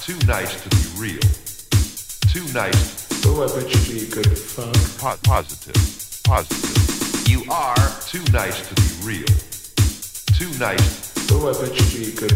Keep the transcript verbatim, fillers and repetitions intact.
too nice to be real. Too nice. Oh, I bet you'd be a good fuck. Po- positive. Positive. You are too nice to be real. Too nice. Oh, I bet you'd be a good